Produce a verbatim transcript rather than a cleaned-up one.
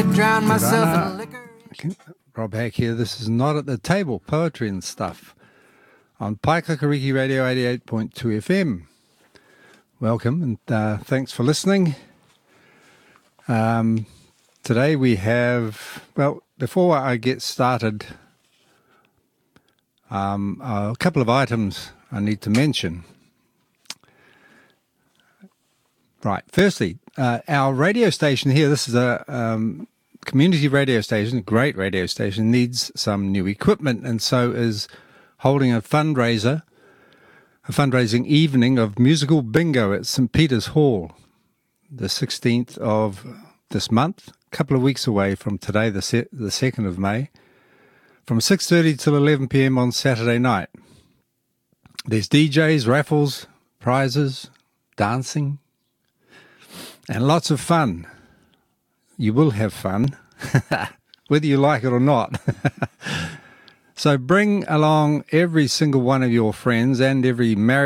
Drown myself in liquor. Okay. Rob Hack here. This is Not at the Table, poetry and stuff on Paikakariki Radio eighty-eight point two F M. Welcome and uh, thanks for listening. Um, today we have, well, before I get started, um, a couple of items I need to mention. Right, firstly, uh, our radio station here, this is a um, community radio station, a great radio station, needs some new equipment, and so is holding a fundraiser, a fundraising evening of musical bingo at Saint Peter's Hall, the sixteenth of this month, a couple of weeks away from today, the se- the second of May, from six thirty till eleven p.m. on Saturday night. There's D Js, raffles, prizes, dancing, and lots of fun. You will have fun, whether you like it or not. So bring along every single one of your friends and every married